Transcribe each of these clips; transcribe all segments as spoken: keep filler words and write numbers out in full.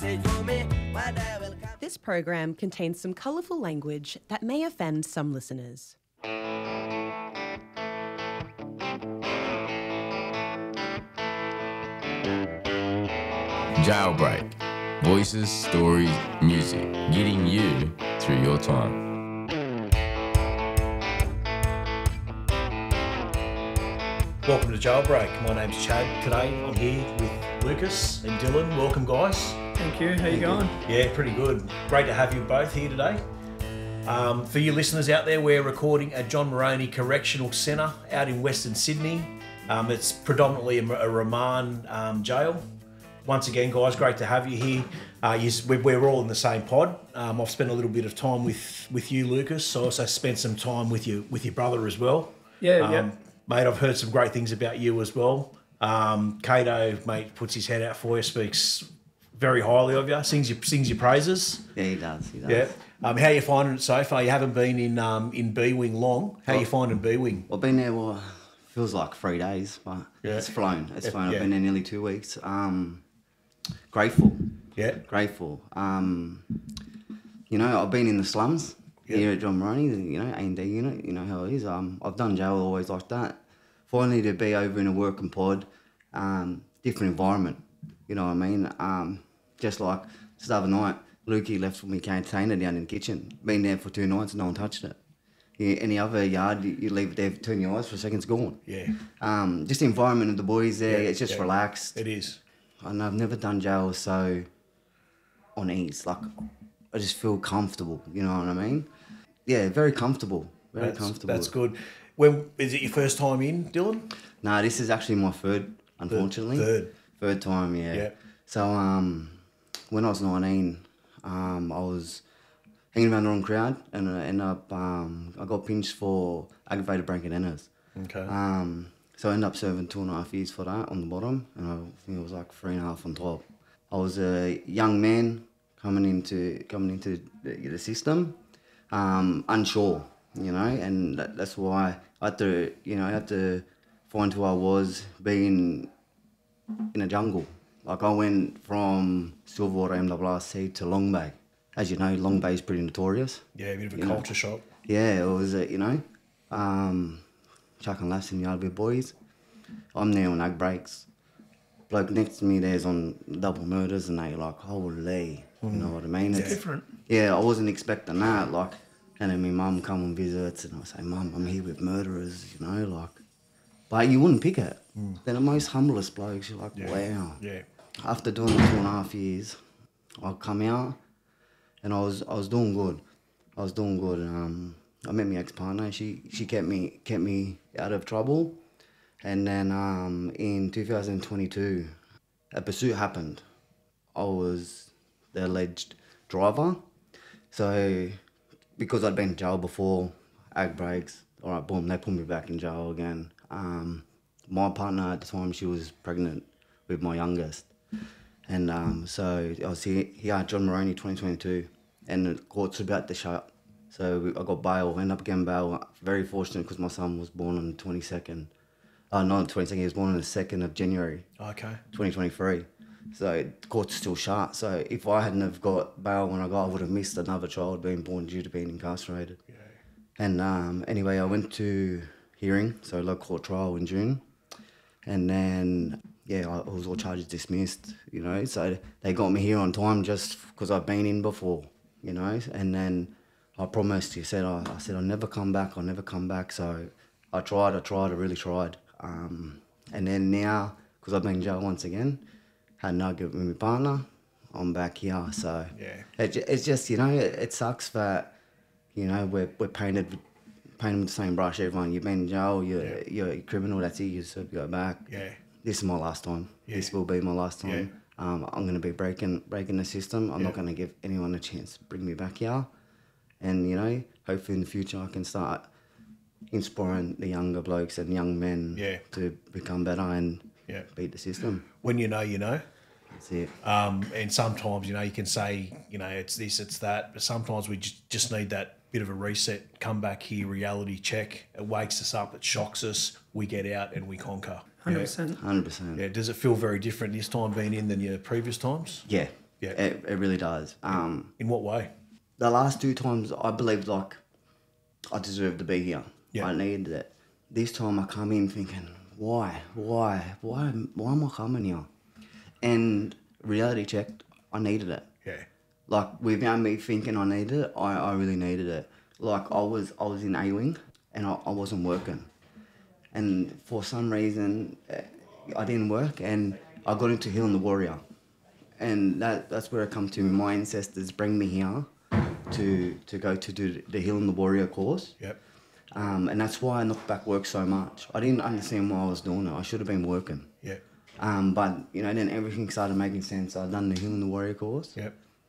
This program contains some colourful language that may offend some listeners. Jailbreak. Voices, stories, music, getting you through your time. Welcome to Jailbreak. My name's Chad. Today I'm here with Lucas and Dylan. Welcome, guys. Thank you. How you going? Yeah, pretty good. Great to have you both here today. Um, for you listeners out there, we're recording at John Moroney Correctional Centre out in Western Sydney. Um, it's predominantly a, a remand um, jail. Once again, guys, great to have you here. Uh, you, we're all in the same pod. Um, I've spent a little bit of time with, with you, Lucas. I also spent some time with you with your brother as well. Yeah, um, yeah. Mate, I've heard some great things about you as well. Um, Cato, mate, puts his head out for you, speaks very highly of you, sings your sings your praises. Yeah, he does. He does. Yeah. Um, how are you finding it so far? You haven't been in um, in B Wing long. How are well, you finding B Wing? I've been there. Well, feels like three days, but Yeah. it's flown. It's Yeah, flown. yeah. I've been there nearly two weeks. Um, grateful. Yeah. Grateful. Um, you know, I've been in the slums Yeah. here at John Moroney. You know, A and D unit. You know how it is. Um, I've done jail always like that. Finally, to be over in a working pod, um, different environment. You know what I mean? Um, just like just the other night, Lukey left with me container down in the kitchen. Been there for two nights and no one touched it. You, any other yard, you, you leave it there, turn your eyes for a second, it's gone. Yeah. Um, just the environment of the boys there, Yeah, it's just yeah. relaxed. It is. And I've never done jail so on ease. Like, I just feel comfortable, you know what I mean? Yeah, very comfortable. Very That's, comfortable. that's good. When is it your first time in, Dylan? Nah, this is actually my third, unfortunately. Third. Third time, yeah. Yeah. So, um, when I was nineteen, um, I was hanging around the wrong crowd and I ended up, um, I got pinched for aggravated break and enters. Okay. Um, so I ended up serving two and a half years for that on the bottom, and I think it was like three and a half on top. I was a young man coming into coming into the, the system, um, unsure, you know, and that, that's why I had to, you know, I had to find who I was, being in a jungle. Like I went from Silverwater M R C to Long Bay. As you know, Long Bay is pretty notorious. Yeah, a bit of a You know. culture shock. Yeah, it was, uh, you know, um, chucking laughs in the yard with boys. I'm there on ag breaks. Bloke next to me there's on double murders and they like, holy, you know what I mean? It's different. Yeah, I wasn't expecting that. Like, and then my mum come on visits and I say, Mum, I'm here with murderers, you know, like. But you wouldn't pick it. They're the most humblest blokes. You're like, Yeah. wow. Yeah. After doing it two and a half years, I come out and I was I was doing good. I was doing good. Um, I met my ex-partner. She she kept me kept me out of trouble. And then um, in two thousand twenty-two, a pursuit happened. I was the alleged driver. So because I'd been in jail before, ag breaks, all right, boom, they put me back in jail again. Um, my partner at the time, she was pregnant with my youngest. And um, so I was here, here at John Moroney twenty twenty-two, and the court's about to shut. So we, I got bail, ended up getting bail. Very fortunate because my son was born on the twenty-second. Uh, not the twenty-second, he was born on the second of January, Okay. twenty twenty-three. So the court's still shut. So if I hadn't have got bail when I got, I would have missed another child being born due to being incarcerated. Yeah. And um, anyway, I went to hearing, so local court trial in June. And then, yeah, I, I was all charges dismissed, you know. So they got me here on time just because I've been in before, you know. And then I promised, you said, I, I said, I'll never come back, I'll never come back. So I tried, I tried, I really tried. Um, and then now, because I've been in jail once again, had an argument with my partner, I'm back here. So Yeah. it, ju- it's just, you know, it, it sucks that, you know, we're, we're painted painted with the same brush, everyone. You've been in jail, you're, Yeah. you're a criminal, that's it, you deserve to go back. Yeah. This is my last time. Yeah. This will be my last time. Um, I'm going to be breaking breaking the system. I'm Yeah. not going to give anyone a chance to bring me back here. And, you know, hopefully in the future I can start inspiring the younger blokes and young men Yeah. to become better and Yeah. beat the system. When you know, you know. That's it. Um, and sometimes, you know, you can say, you know, it's this, it's that, but sometimes we just, just need that bit of a reset, come back here, reality check. It wakes us up, it shocks us, we get out and we conquer. one hundred percent. one hundred percent. Yeah. Does it feel very different this time being in than your previous times? Yeah, Yeah. It, it really does. Um, In what way? the last two times I believed like I deserved to be here. Yeah. I needed it. This time I come in thinking, why, why, why, why am I coming here? And reality checked, I needed it. Yeah. Like without me thinking I needed it, I, I really needed it. Like I was I was in A-Wing and I, I wasn't working. And for some reason uh, I didn't work and I got into Healing the Warrior. And that that's where I come to. My ancestors bring me here to to go to do the Healing the Warrior course. Yep. Um, and that's why I knocked back work so much. I didn't understand why I was doing it. I should have been working. Yeah. Um, but, you know, then everything started making sense. I'd done the Healing the Warrior course. Yep.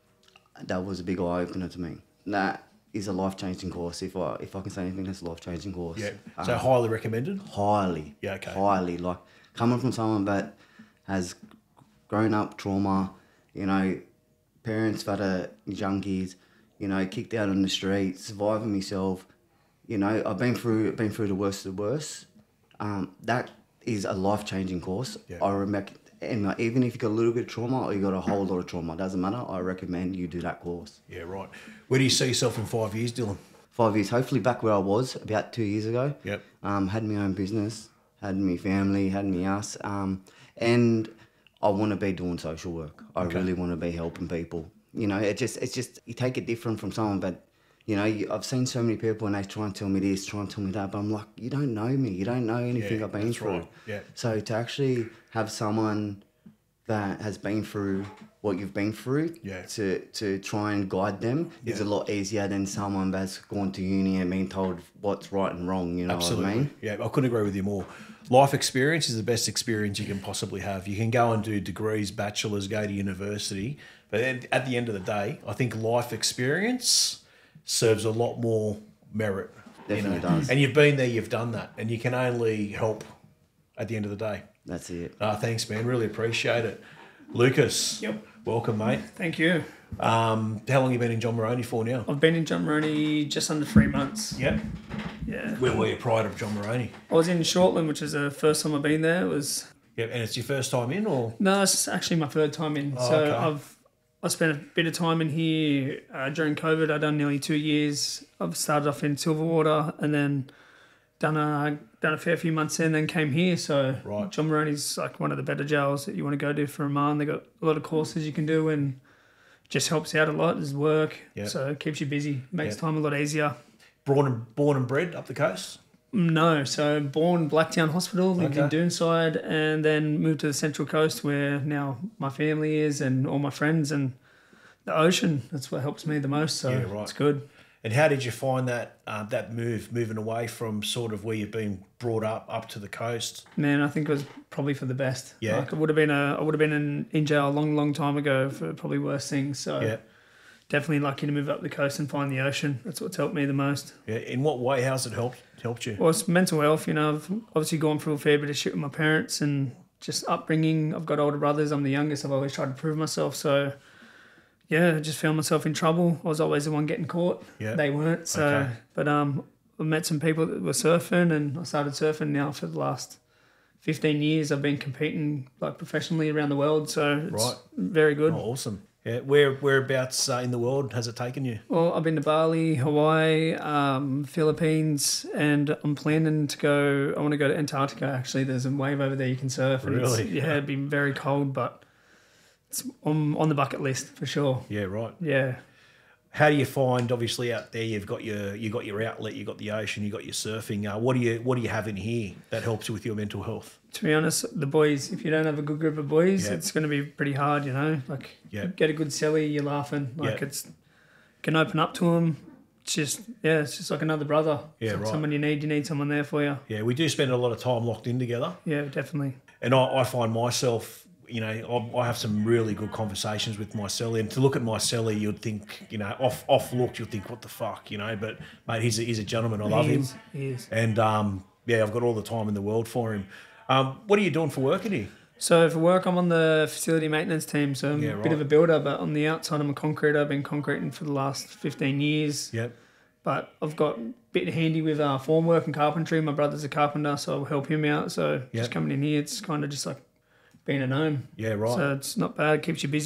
That was a big eye-opener to me. That is a life-changing course. If I if I can say anything, that's a life-changing course. Yeah. So Um, highly recommended. highly. Yeah, okay. Highly. Like, coming from someone that has grown up trauma, you know, parents that are junkies, you know, kicked out on the street, surviving myself, you know, I've been through been through the worst of the worst. Um, that is a life-changing course. Yeah. I remember, and like, even if you got a little bit of trauma or you got a whole lot of trauma, it doesn't matter. I recommend you do that course. Yeah, right. Where do you see yourself in five years, Dylan? Five years, hopefully back where I was about two years ago. Yep. Um, had my own business, had me family, had me us, um, and I want to be doing social work. I Okay. really want to be helping people. You know, it just it's just you take it different from someone, but you know, you, I've seen so many people and they try and tell me this, try and tell me that, but I'm like, you don't know me, you don't know anything Yeah, I've been that's through. right. Yeah. So to actually have someone that has been through what you've been through, Yeah. to to try and guide them is a Yeah. lot easier than someone that's gone to uni and been told what's right and wrong. You know Absolutely. what I mean? Yeah, I couldn't agree with you more. Life experience is the best experience you can possibly have. You can go and do degrees, bachelors, go to university, but at at the end of the day, I think life experience serves a lot more merit. Definitely does. And you've been there, you've done that, and you can only help at the end of the day. That's it. Uh, thanks, man. Really appreciate it. Lucas, Yep. welcome, mate. Thank you. Um, how long have you been in John Moroney for now? I've been in John Moroney just under three months. Yep. Yeah. Where were you prior to John Moroney? I was in Shortland, which is the first time I've been there. It was Yep. And it's your first time in, or? no, it's actually my third time in. Oh, so okay. I've I spent a bit of time in here uh, during COVID. I've done nearly two years. I've started off in Silverwater and then done a done a fair few months in, and then came here. So Right. John Moroney's like one of the better jails that you want to go to for remand. They got a lot of courses you can do and just helps out a lot. There's work, Yeah. so it keeps you busy, makes Yeah. time a lot easier. Born and born and bred up the coast. No, so born Blacktown Hospital, lived in Okay. Doonside, and then moved to the Central Coast where now my family is and all my friends and the ocean. That's what helps me the most. So Yeah, right. it's good. And how did you find that uh, that move, moving away from sort of where you've been brought up up to the coast? Man, I think it was probably for the best. Yeah. like it would have been a I would have been in, in jail a long, long time ago for probably worse things. So Yeah. definitely lucky to move up the coast and find the ocean. That's what's helped me the most. Yeah. In what way? How's it helped helped you? Well, it's mental health. You know, I've obviously gone through a fair bit of shit with my parents and just upbringing. I've got older brothers. I'm the youngest. I've always tried to prove myself. So, yeah, I just found myself in trouble. I was always the one getting caught. Yeah. They weren't. So, Okay. but um, I met some people that were surfing, and I started surfing now for the last fifteen years. I've been competing like professionally around the world. So it's Right. very good. Oh, awesome. Yeah. Where whereabouts uh, in the world has it taken you? Well, I've been to Bali, Hawaii, um, Philippines, and I'm planning to go. I want to go to Antarctica. Actually, there's a wave over there you can surf. And it's- Really? yeah, it'd be very cold, but it's on on the bucket list for sure. Yeah. Right. Yeah. How do you find? Obviously, out there you've got your you got your outlet, you got the ocean, you got your surfing. Uh, what do you what do you have in here that helps you with your mental health? To be honest, the boys. If you don't have a good group of boys, Yeah. it's going to be pretty hard. You know, like Yeah. get a good celly, you're laughing. Like Yeah. it's can open up to them. It's just yeah, it's just like another brother. Yeah, It's like right. Someone you need. You need someone there for you. Yeah, we do spend a lot of time locked in together. Yeah, definitely. And I, I find myself, you know, I, I have some really good conversations with my celly. And to look at my celly, you'd think, you know, off off look, you'd think, what the fuck, you know. But mate, he's a, he's a gentleman. I love he him. is, He is. And um, yeah, I've got all the time in the world for him. Um, what are you doing for work in here? So for work, I'm on the facility maintenance team. So I'm Yeah, a bit right. of a builder, but on the outside, I'm a concreter. I've been concreting for the last fifteen years. Yep. But I've got a bit handy with uh, form work and carpentry. My brother's a carpenter, so I'll help him out. So Yep. just coming in here, it's kind of just like being at home. Yeah, right. So it's not bad. Keeps you busy.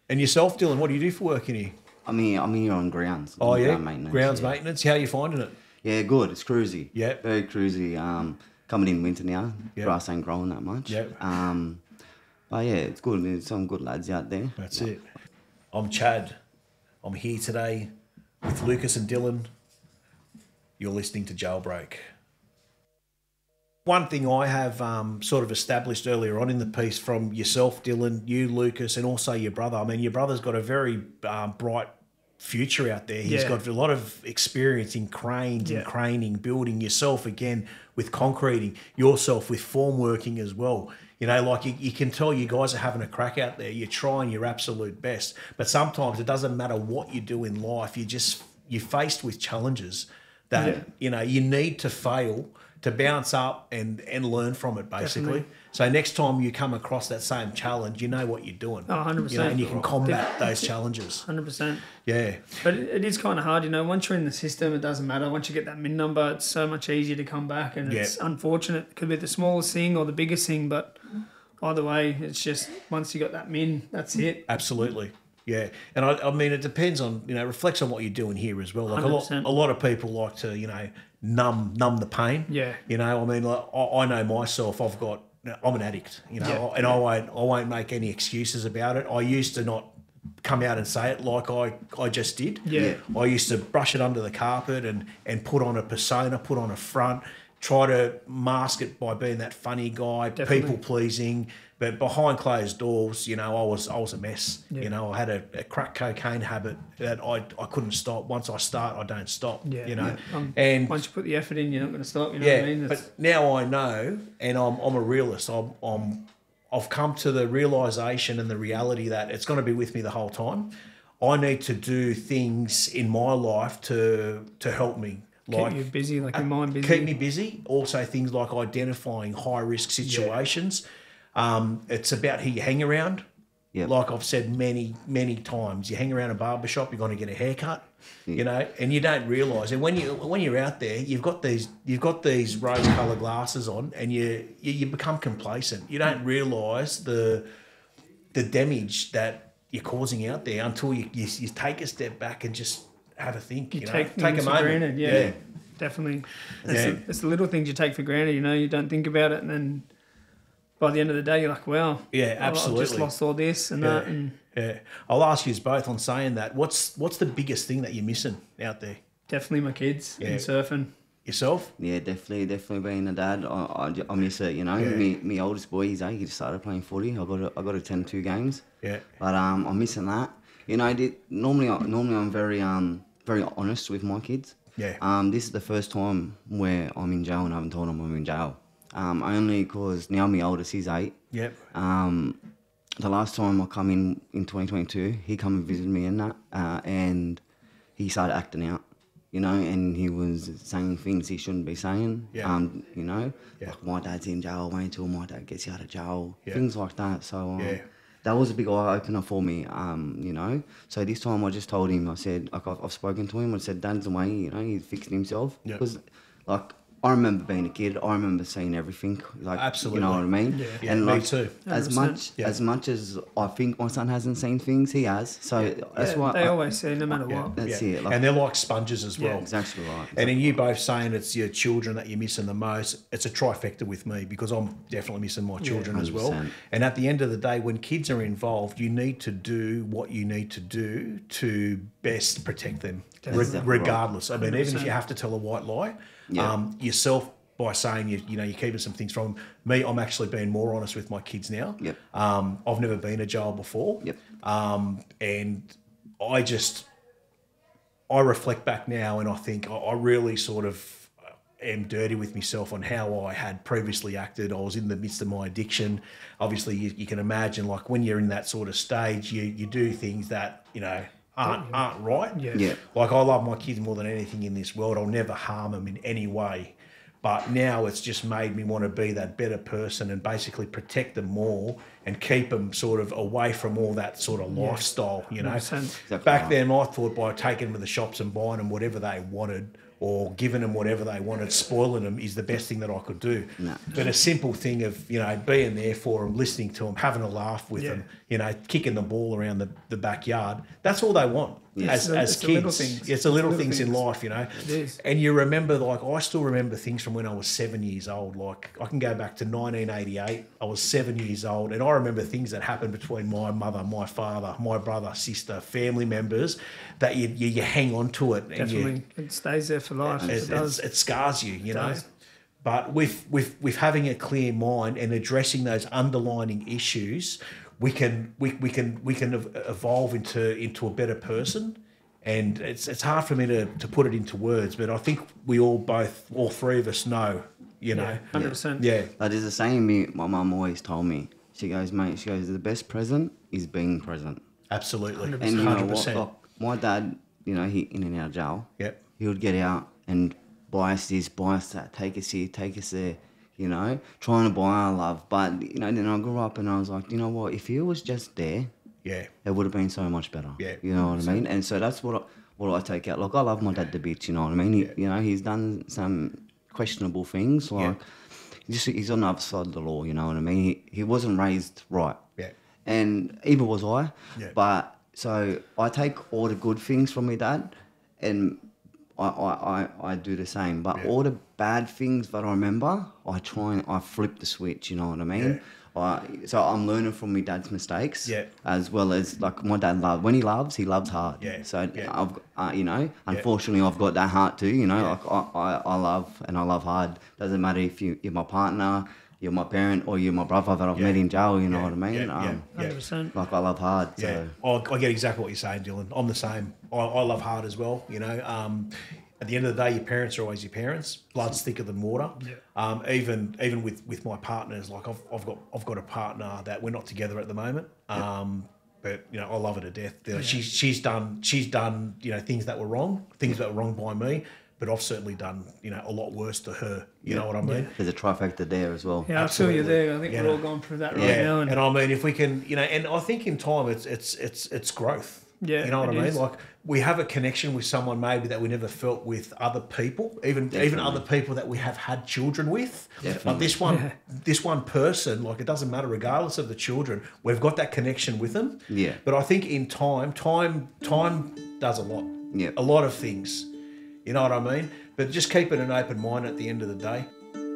And yourself, Dylan, what do you do for work in here? I'm here, I'm here on grounds. Oh, yeah? Ground maintenance. Grounds yeah. maintenance. How are you finding it? Yeah, good. It's cruisy. Yeah. Very cruisy. Um, coming in winter now. Yeah. Grass ain't growing that much. Yeah. Um, but yeah, it's good. There's some good lads out there. That's it. I'm Chad. I'm here today with Lucas and Dylan. You're listening to Jailbreak. One thing I have um, sort of established earlier on in the piece from yourself, Dylan, you, Lucas, and also your brother. I mean, your brother's got a very um, bright future out there. He's Yeah. got a lot of experience in cranes Yeah. and craning, building yourself again with concreting, yourself with form working as well. You know, like you, you can tell you guys are having a crack out there. You're trying your absolute best. But sometimes it doesn't matter what you do in life. You just, you're faced with challenges that, Yeah. you know, you need to fail to bounce up and, and learn from it, basically. Definitely. So next time you come across that same challenge, you know what you're doing. Oh, one hundred You know, percent. and you can combat those challenges. one hundred percent. Yeah. But it, it is kind of hard, you know. Once you're in the system, it doesn't matter. Once you get that min number, it's so much easier to come back. And it's Yeah. unfortunate. It could be the smallest thing or the biggest thing, but either way, it's just once you got that min, that's it. Absolutely. Yeah. And I, I mean, it depends on, you know, reflects on what you're doing here as well. Like a lot, one hundred percent. a lot of people like to, you know, numb, numb the pain. Yeah. You know, I mean, like, I, I know myself, I've got, I'm an addict, you know, Yeah. and I won't, I won't make any excuses about it. I used to not come out and say it like I, I just did. Yeah. I used to brush it under the carpet and, and put on a persona, put on a front, try to mask it by being that funny guy, Definitely. people pleasing. But behind closed doors, you know, I was I was a mess. Yeah. You know, I had a, a crack cocaine habit that I I couldn't stop. Once I start, I don't stop. Yeah. You know, Yeah. Um, and Once you put the effort in, you're not going to stop. You know yeah, what I mean? It's, but now I know, and I'm I'm a realist. I'm I'm I've come to the realization and the reality that it's going to be with me the whole time. I need to do things in my life to to help me. keep you busy, like your mind busy. Keep me busy. Also, things like identifying high risk situations. Um, it's about who you hang around. Yep. Like I've said many, many times, you hang around a barbershop, you're going to get a haircut, you know, and you don't realise. And when you when you're out there, you've got these you've got these rose-coloured glasses on, and you you, you become complacent. You don't realise the the damage that you're causing out there until you, you you take a step back and just have a think. You, You know, take, take a things for moment. granted. Yeah, definitely. It's, Yeah. the, it's the little things you take for granted. You know, you don't think about it, and then by the end of the day, you're like, "Wow, Yeah, I've just absolutely. lost all this and that." And Yeah, I'll ask you both on saying that. What's what's the biggest thing that you're missing out there? definitely my kids Yeah. and surfing. Yourself? Yeah, definitely, definitely being a dad. I, I, I miss it, you know. Yeah. Me, me oldest boy, he's eight. He just started playing footy. I got to, I got to attend two games. Yeah. But um, I'm missing that. You know, I did, normally, I- normally I'm very um, very honest with my kids. Yeah. Um, this is the first time where I'm in jail and I haven't told them I'm in jail. Um, only because now my oldest, he's eight. Yep. Um, the last time I come in in twenty twenty-two, he come and visited me and that, uh, and he started acting out, you know, and he was saying things he shouldn't be saying. Yeah. Um, you know, Yeah. like my dad's in jail, wait until my dad gets out of jail, Yeah. things like that. So um, Yeah. that was a big eye opener for me, um, you know. So this time I just told him, I said, like I've, I've spoken to him, I said, Dad's away, you know, he's fixed himself. Yeah. Because, like, I remember being a kid. I remember seeing everything. Like, Absolutely. you know what I mean? Yeah. Yeah, and me like, too. As one hundred much percent. Yeah. as much as I think my son hasn't seen things, he has. So that's Yeah, why they I- always say, no matter Yeah. what. That's yeah. it. Like, And they're like sponges as well. Yeah. exactly right. And then you both saying it's your children that you're missing the most. It's a trifecta with me because I'm definitely missing my children as well. one hundred percent. And at the end of the day, when kids are involved, you need to do what you need to do to best protect them, That's re- exactly right. regardless. I mean, even if one hundred you have to tell a white lie, Yeah. um, yourself by saying you you know you're keeping some things from me. I'm actually being more honest with my kids now. Yep. Um, I've never been to jail before. Yep. Um, and I just I reflect back now and I think I, I really sort of am dirty with myself on how I had previously acted. I was in the midst of my addiction. Obviously, you, you can imagine, like when you're in that sort of stage, you you do things that you know aren't aren't right. Yeah. Yeah. Like I love my kids more than anything in this world. I'll never harm them in any way. But now it's just made me want to be that better person and basically protect them more and keep them sort of away from all that sort of lifestyle, you know. Makes sense. Exactly Back right. then I thought by taking them to the shops and buying them whatever they wanted or giving them whatever they wanted, spoiling them is the best thing that I could do. No. But a simple thing of, you know, being there for them, listening to them, having a laugh with Yeah. them, you know, kicking the ball around the, the backyard, that's all they want Yeah. as, It's the- as it's the little kids. things. It's the It's the little little things in things. life, you know. It is. And you remember, like, I still remember things from when I was seven years old. Like, I can go back to nineteen eighty-eight. I was seven years old, and I remember things that happened between my mother, my father, my brother, sister, family members that you you, you hang on to it. And you, Definitely, it stays there for life. it, It, does. it scars you, you know. does. But with, with with having a clear mind and addressing those underlining issues, we can we, we can we can ev- evolve into into a better person. And it's it's hard for me to, to put it into words, but I think we all both all three of us know, you know. Hundred percent. Yeah. That is the saying me, my mum always told me. She goes, mate, she goes, the best present is being present. Absolutely. And you know one hundred what? percent. Like, my dad, you know, he in and out of jail. Yep. He would get out and buy us this, buy us that, take us here, take us there, you know, trying to buy our love. But, you know, then I grew up and I was like, you know what, if he was just there, Yeah. it would have been so much better. Yeah. You know what I mean? And so that's what I, what I take out. Like, I love my dad to bits, you know what I mean? He, You know, he's done some questionable things. Like, just, he's on the other side of the law, you know what I mean? He, he wasn't raised right. Yeah. And either was I. Yeah. But, so I take all the good things from my dad and I, I, I, I do the same. But Yeah. all the bad things that I remember, I try and I flip the switch, you know what I mean? I, so I'm learning from my dad's mistakes, Yeah. as well as like my dad loves. When he loves, he loves hard. Yeah, So yeah. I've, uh, you know, unfortunately, I've got that heart too. You know, Yeah. like I, I, I love and I love hard. Doesn't matter if you, you're my partner, you're my parent, or you're my brother that I've Yeah. met in jail. You know Yeah, what I mean? yeah, yeah. Um, Hundred percent. Like I love hard. So. Yeah, I, I get exactly what you're saying, Dylan. I'm the same. I, I love hard as well. You know, um, at the end of the day, your parents are always your parents. Blood's thicker than water. Yeah. Um, even even with, with my partners, like I've, I've got I've got a partner that we're not together at the moment. Um, but you know, I love her to death. You know, she's she's done she's done you know things that were wrong, things that were wrong by me. But I've certainly done you know a lot worse to her. You know what I mean? There's a trifecta there as well. Yeah, I feel you Absolutely. there. I think Yeah. we're all going through that right Yeah, now. and, I mean, if we can, you know, and I think in time it's it's it's it's growth. Yeah, you know what it I mean. is. Like we have a connection with someone maybe that we never felt with other people, even even Definitely. other people that we have had children with. Definitely. Like this one, Yeah. this one person, like it doesn't matter regardless of the children, we've got that connection with them. Yeah. But I think in time, time, time does a lot. Yeah. A lot of things. You know what I mean? But just keeping an open mind at the end of the day.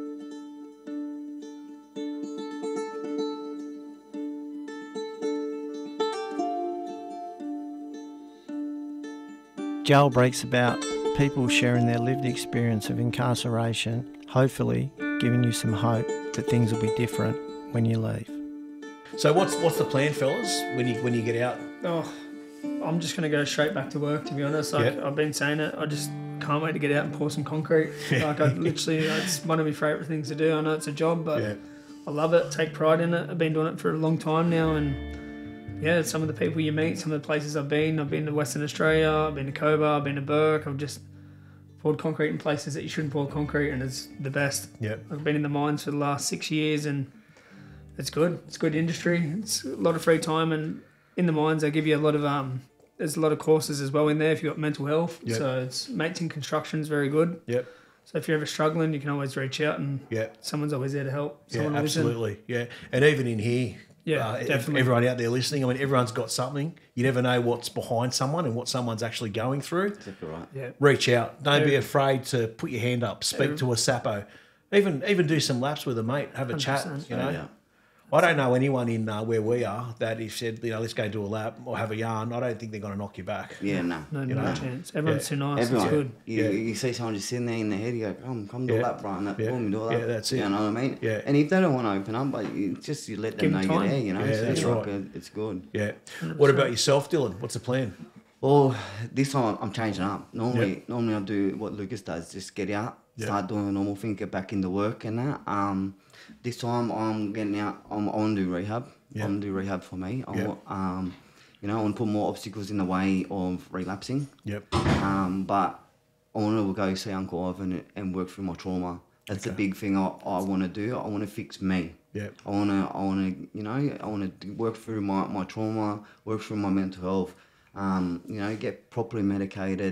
Jailbreak's about people sharing their lived experience of incarceration, hopefully giving you some hope that things will be different when you leave. So what's what's the plan, fellas? When you when you get out? Oh, I'm just gonna go straight back to work. To be honest, like Yeah. I've been saying it. I just can't wait to get out and pour some concrete. Like I literally, it's one of my favourite things to do. I know it's a job, but Yeah. I love it. Take pride in it. I've been doing it for a long time now, and yeah, some of the people you meet, some of the places I've been. I've been to Western Australia. I've been to Cobar. I've been to Burke. I've just poured concrete in places that you shouldn't pour concrete, and it's the best. Yep. I've been in the mines for the last six years, and it's good. It's good industry. It's a lot of free time, and in the mines they give you a lot of um. There's a lot of courses as well in there if you've got mental health. Yep. So it's mates in construction is very good. Yep. So if you're ever struggling, you can always reach out, and Yeah. someone's always there to help. Yeah, Someone will listen. absolutely. Yeah, and even in here, Yeah, uh, if definitely. everyone out there listening, I mean, everyone's got something. You never know what's behind someone and what someone's actually going through. Exactly right. Yeah. Reach out. Don't be Yeah. afraid to put your hand up. Speak to a sappo. Even even do some laps with a mate. Have a chat. one hundred percent. You know. Yeah. I don't know anyone in uh, where we are that if said, you know, let's go do a lap or have a yarn. I don't think they're going to knock you back. Yeah, nah. No, You no know? chance. Everyone's Yeah. too nice. Everyone, It's good. You, Yeah. you see someone just sitting there in the head, you go, come, come do Yeah. a lap, Brian. That, Yeah. boom, do a lap. Yeah, that's it. You know what I mean? Yeah. And if they don't want to open up, but you just you let them Give know them you're time. there, you know? Yeah, so that's like, right. uh, It's good. Yeah. What about yourself, Dylan? What's the plan? Well, this time I'm changing up. Normally, Yep. normally I do what Lucas does, just get out, Yep. start doing a normal thing, get back into work and that. Um, this time I'm getting out. I'm, I want to do rehab. Yep. I want to do rehab for me. I Yep. want, um, you know, I want to put more obstacles in the way of relapsing. Yep. Um, but I want to go see Uncle Ivan and work through my trauma. That's the big thing I, I want to do. I want to fix me. Yep. I want to, I want to, you know, I want to work through my, my trauma, work through my mental health, um, you know, get properly medicated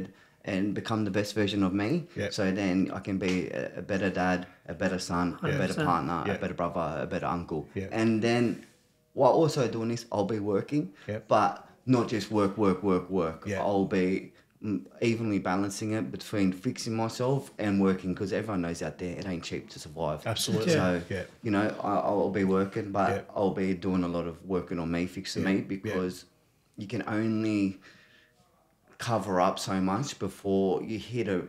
and become the best version of me. Yep. So then I can be a, a better dad, a better son, a better partner, Yep. a better brother, a better uncle. Yep. And then while also doing this, I'll be working, Yep. but not just work, work, work, work. Yep. I'll be mm, evenly balancing it between fixing myself and working, because everyone knows out there it ain't cheap to survive. Absolutely. So, Yeah. you know, I, I'll be working, but Yeah. I'll be doing a lot of working on me, fixing Yeah. me, because you can only cover up so much before you hit a,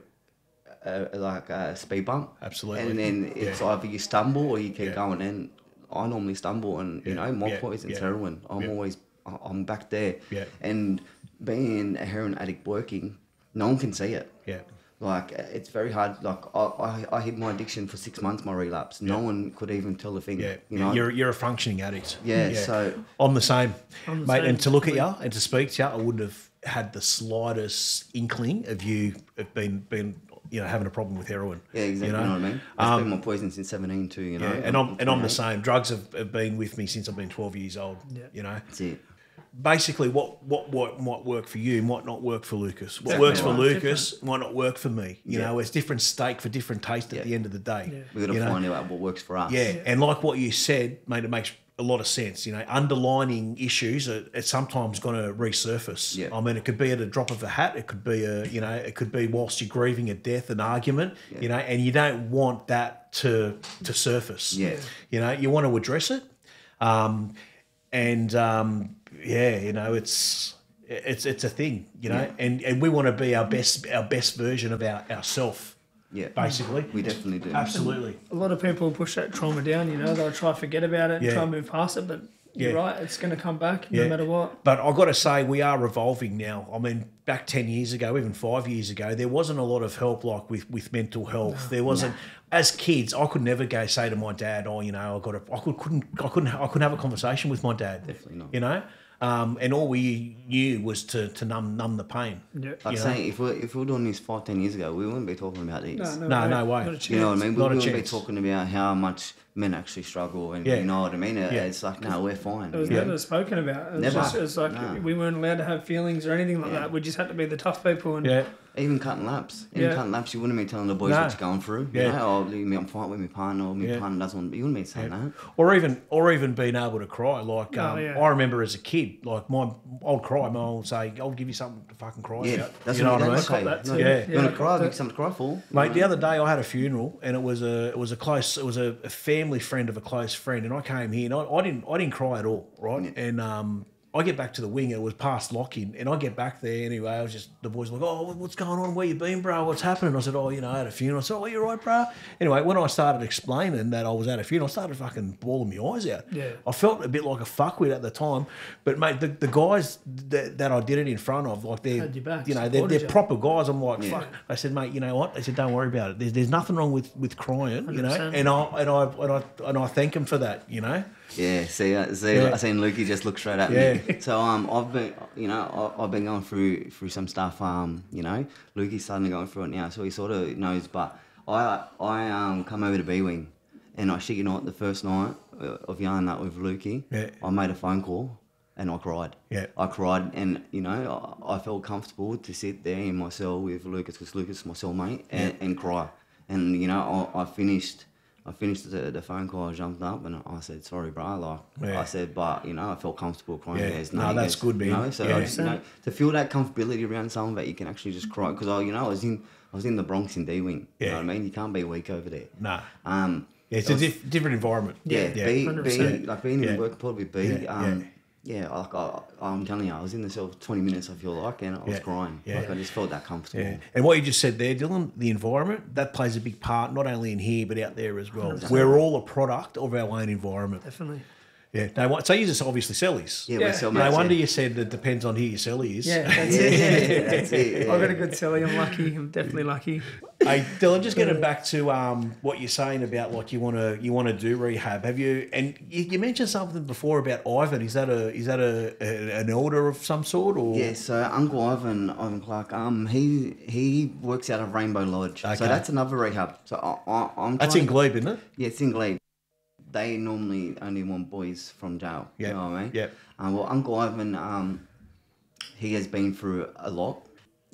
a like a speed bump. Absolutely. And then it's Yeah. either you stumble or you keep Yeah. going. And I normally stumble, and you Yeah. know, my Yeah. poison's Yeah. heroin. I'm Yeah. always I'm back there. Yeah. And being a heroin addict working, no one can see it. Yeah. Like, it's very hard. Like, I, I, I hid my addiction for six months, my relapse. No Yeah. one could even tell a thing. Yeah, You know? you're you're a functioning addict. Yeah, so- I'm the same, I'm the mate. same. And to look at you and to speak to you, I wouldn't have had the slightest inkling of you have been been you know having a problem with heroin. Yeah, exactly. You know, You know what I mean? It's Um, been my poison since seventeen too, you know? yeah, and I'm and I'm the twenty-eight. same. Drugs have, have been with me since I've been twelve years old. Yeah. You know, That's it. basically what, what what might work for you might not work for Lucas. What Exactly works for right. Lucas might not work for me. You Yeah. know, it's different steak for different taste at Yeah. the end of the day. Yeah. We've got to You know? find out what works for us. Yeah, and like what you said, mate, it makes a lot of sense. You know, underlining issues are, are sometimes going to resurface. Yeah. I mean, it could be at a drop of a hat. It could be a, you know, it could be whilst you're grieving a death, an argument. Yeah. You know, and you don't want that to to surface. Yeah. You know, you want to address it, um, and um, yeah, you know, it's. It's it's a thing, you know, Yeah. and, and we want to be our best our best version of our ourself, Yeah. basically. We definitely do. Absolutely. A lot of people push that trauma down, you know, they'll try to forget about it and Yeah. try and move past it, but you're Yeah. right, it's going to come back Yeah. no matter what. But I've got to say, we are evolving now. I mean, back ten years ago, even five years ago, there wasn't a lot of help like with, with mental health. There wasn't. As kids, I could never go say to my dad, "Oh, you know, I got. A, I could, couldn't. I couldn't. I couldn't have a conversation with my dad. Definitely not. You know, um, and all we knew was to, to numb numb the pain. Yeah. Like you know? saying, if we if we were doing this five, ten years ago, we wouldn't be talking about this. No, no, No, way. no way. Not a chance. You know what I mean? We Not a wouldn't be chance. talking about how much men actually struggle, and Yeah. you know what I mean? It- Yeah. It's like, no, we're fine. It was you know? never spoken about. It was, Never. just, it was like No. we weren't allowed to have feelings or anything like Yeah. that. We just had to be the tough people. And Yeah, Even cutting laps. Even Yeah. cutting laps, you wouldn't be telling the boys No. what you're going through. Yeah. You know, oh, leave me, I'm fighting with my partner, or my Yeah. partner doesn't want, you wouldn't be saying that. or even or even being able to cry. Like Oh, um, yeah. I remember as a kid, like my I'd cry. My mom would say, "I'll give you something to fucking cry Yeah, about." that's you know what what I my mean? dad would say. Got that No, too. Yeah. You want Yeah. to cry? Give you something to cry for. Mate, the other day I had a funeral, and it was a it was a close it was a, a family friend of a close friend, and I came here and I, I didn't I didn't cry at all, right? Yeah. And um, I get back to the wing, and it was past lock-in, and I get back there anyway. I was just the boys were like, "Oh, what's going on? Where you been, bro? What's happening?" I said, "Oh, you know, I had a funeral." I said, "Oh, you're right, bro." Anyway, when I started explaining that I was at a funeral, I started fucking bawling my eyes out. Yeah. I felt a bit like a fuckwit at the time, but mate, the, the guys that, that I did it in front of, like they're Had your back, you know they're, supported they're you. proper guys. I'm like, Yeah. fuck. I said, mate, you know what? They said, don't worry about it. There's, there's nothing wrong with, with crying, you know. one hundred percent. And I and I and I and I thank them for that, you know. Yeah, see, uh, see, Yeah. I seen Lukey just look straight at Yeah. me. So um, I've been, you know, I, I've been going through through some stuff. Um, you know, Lukey's suddenly going through it now, so he sort of knows. But I I um come over to B Wing, and I shit you not, the first night uh, of yarn that with Lukey, Yeah. I made a phone call. And I cried. Yeah. I cried, and you know, I, I felt comfortable to sit there in my cell with Lucas, because Lucas is my cellmate, and, and cry. And you know, I, I finished. I finished the, the phone call. I jumped up and I said, "Sorry, bro." Like Yeah. I said, but you know, I felt comfortable crying. Yeah. There's No, nothing that's against- good, You man. know, so Yeah. I just, you know, to feel that comfortability around someone that you can actually just cry, because I, you know, I was in, I was in the Bronx in D Wing. You Yeah. know what I mean? You can't be weak over there. Nah. Um, Yeah, it's I a was- diff- different environment. yeah, yeah. be, one hundred be, percent. like being Yeah. in work probably be. Yeah, um, yeah. Yeah, like I, I'm telling you, I was in the cell for twenty minutes. I feel like, and I was Yeah, crying. yeah. Like I just felt that comfortable. Yeah. And what you just said there, Dylan, the environment, that plays a big part, not only in here, but out there as well. one hundred percent. We're all a product of our own environment. Definitely. Yeah. No, what- so you just obviously sellies. Yeah, Yeah. we're cellmates. No wonder yeah. you said it depends on who your celly is. Yeah, that's Yeah, it. Yeah. that's it. I've got yeah. a good celly. I'm lucky. I'm definitely lucky. Hey, Dylan, just getting back to um, what you're saying about like you want to you want to do rehab. Have you? And you, you mentioned something before about Ivan. Is that a is that a, a an elder of some sort or? Yeah, so Uncle Ivan, Ivan Clark, um, he he works out of Rainbow Lodge. Okay. So that's another rehab. So I, I, I'm That's trying in to- Glebe, isn't it? Yeah, it's in Glebe. They normally only want boys from jail. Yeah, You know what I mean? yeah. Um, well, Uncle Ivan, um, he has been through a lot.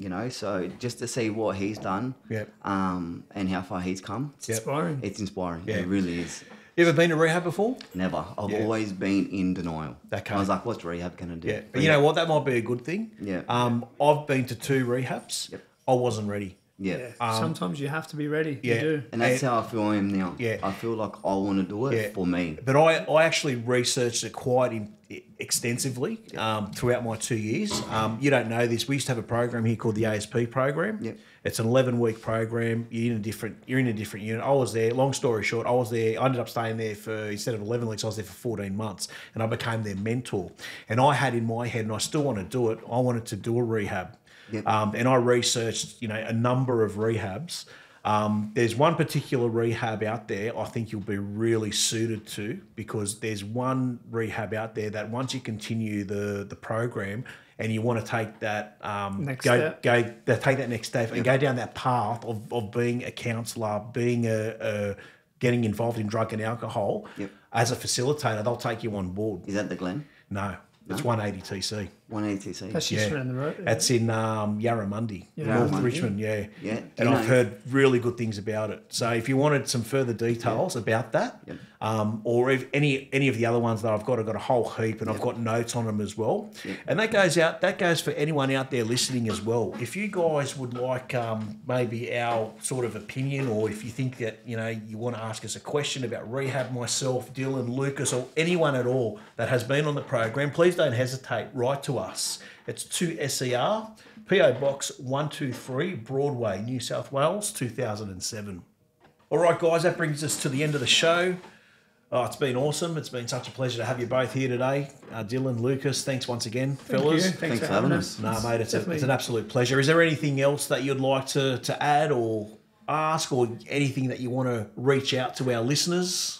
You know, so just to see what he's done, Yep. um, and how far he's come, It's inspiring. it's inspiring. Yeah. It really is. You ever been to rehab before? Never. I've Yeah. always been in denial. Okay. I was like, what's rehab going to do? Yeah. But you know what? That might be a good thing. Yeah. Um, I've been to two rehabs. Yep. I wasn't ready. Yeah. Sometimes you have to be ready. yeah. You do. And that's how I feel I am now. Yeah. I feel like I want to do it Yeah. for me. But I, I actually researched it quite in, extensively um, throughout my two years. Um, you don't know this. We used to have a program here called the A S P program. Yep. It's an eleven week program. You're in a different. You're in a different unit. I was there. Long story short, I was there. I ended up staying there for instead of eleven weeks, I was there for fourteen months, and I became their mentor. And I had in my head, and I still want to do it. I wanted to do a rehab. Yep. Um, and I researched, you know, a number of rehabs. Um, there's one particular rehab out there I think you'll be really suited to, because there's one rehab out there that once you continue the the program and you want to take that um, Next go step. go they take that next step and go down that path of, of being a counsellor, being a, a getting involved in drug and alcohol Yep. as a facilitator, they'll take you on board. Is that the Glen? No, it's one eighty T C. one eighty T C. That's just Yeah. around the road. That's in um, Yarramundi, North Yarramundi. Richmond, yeah. Yeah. Do And you I've know- heard really good things about it. So if you wanted some further details about that, Yep. um, or if any any of the other ones that I've got, I've got a whole heap, and I've got notes on them as well. And that goes out. That goes for anyone out there listening as well. If you guys would like um, maybe our sort of opinion, or if you think that you know you want to ask us a question about rehab, myself, Dylan, Lucas, or anyone at all that has been on the program, please don't hesitate. Write to us. It's two S E R, P O Box one two three, Broadway, New South Wales, two thousand seven. All right, guys, that brings us to the end of the show. Oh, it's been awesome. It's been such a pleasure to have you both here today. Uh, Dylan, Lucas, thanks once again, Thank fellas. you. Thanks, Thanks for for having having us. No, mate, it's, a, Definitely. it's an absolute pleasure. Is there anything else that you'd like to, to add or ask, or anything that you want to reach out to our listeners?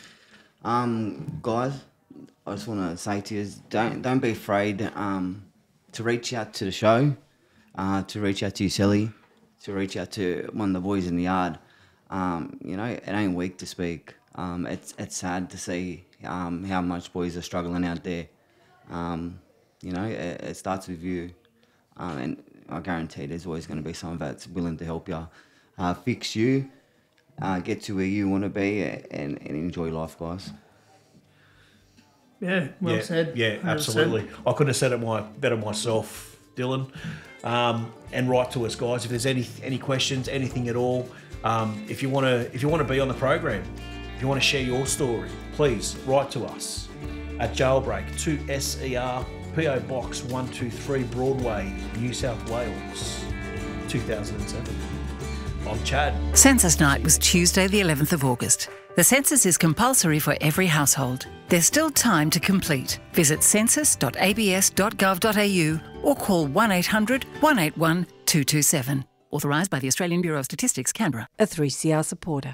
Um, guys, I just want to say to you, is don't don't be afraid um, to reach out to the show, uh, to reach out to you, Sally, to reach out to one of the boys in the yard. Um, you know, it ain't weak to speak. Um, it's it's sad to see um, how much boys are struggling out there. Um, you know, it, it starts with you, um, and I guarantee there's always going to be someone that's willing to help you, uh, fix you, uh, get to where you want to be, and, and enjoy life, guys. Yeah, well yeah, said. Yeah, one hundred percent. absolutely. I couldn't have said it my, better myself, Dylan. Um, and write to us, guys, if there's any any questions, anything at all. Um, if you want to if you want to be on the program, if you want to share your story, please write to us at Jailbreak, two S E R, P O Box one two three, Broadway, New South Wales, two thousand seven. I'm Chad. Census Night was Tuesday, the eleventh of August. The census is compulsory for every household. There's still time to complete. Visit census dot a b s dot gov dot a u or call one eight hundred, one eight one, two two seven. Authorised by the Australian Bureau of Statistics, Canberra. A three C R supporter.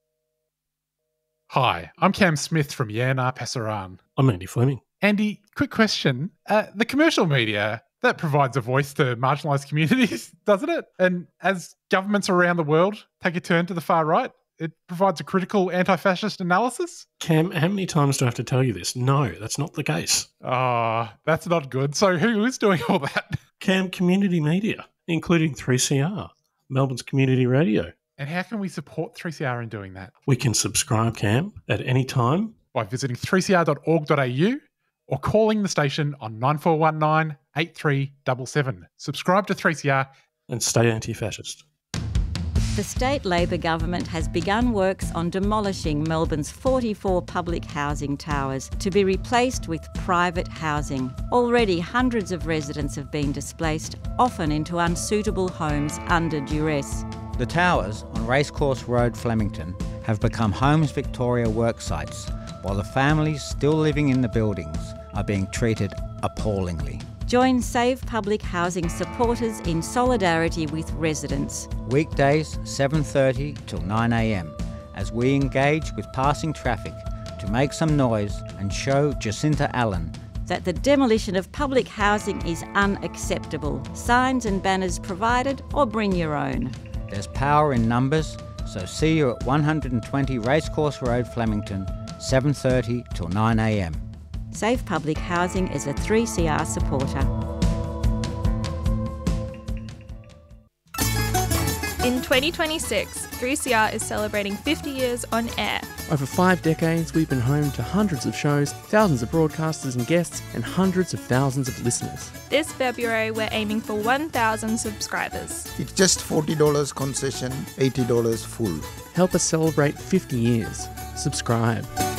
Hi, I'm Cam Smith from Yana Pasaran. I'm Andy Fleming. Andy, quick question. Uh, the commercial media, that provides a voice to marginalised communities, doesn't it? And as governments around the world take a turn to the far right, it provides a critical anti-fascist analysis? Cam, how many times do I have to tell you this? No, that's not the case. Oh, that's not good. So who is doing all that? Cam, community media, including three C R, Melbourne's community radio. And how can we support three C R in doing that? We can subscribe, Cam, at any time. By visiting three c r dot org dot a u or calling the station on nine four one nine, eight three seven seven. Subscribe to three C R. And stay anti-fascist. The state Labor government has begun works on demolishing Melbourne's forty-four public housing towers to be replaced with private housing. Already hundreds of residents have been displaced, often into unsuitable homes under duress. The towers on Racecourse Road, Flemington, have become Homes Victoria work sites, while the families still living in the buildings are being treated appallingly. Join Save Public Housing supporters in solidarity with residents. Weekdays seven thirty till nine a m as we engage with passing traffic to make some noise and show Jacinta Allen that the demolition of public housing is unacceptable. Signs and banners provided, or bring your own. There's power in numbers, so see you at one hundred twenty Racecourse Road, Flemington, seven thirty till nine a m. Save Public Housing is a three C R supporter. In twenty twenty-six, three C R is celebrating fifty years on air. Over five decades, we've been home to hundreds of shows, thousands of broadcasters and guests, and hundreds of thousands of listeners. This February, we're aiming for one thousand subscribers. It's just forty dollars concession, eighty dollars full. Help us celebrate fifty years. Subscribe.